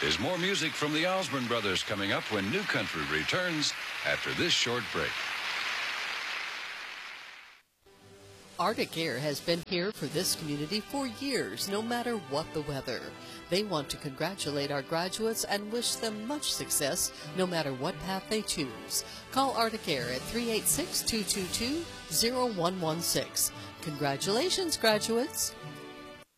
There's more music from the Osborne Brothers coming up when New Country returns after this short break. Arctic Air has been here for this community for years, no matter what the weather. They want to congratulate our graduates and wish them much success, no matter what path they choose. Call Arctic Air at 386-222-0116. Congratulations, graduates!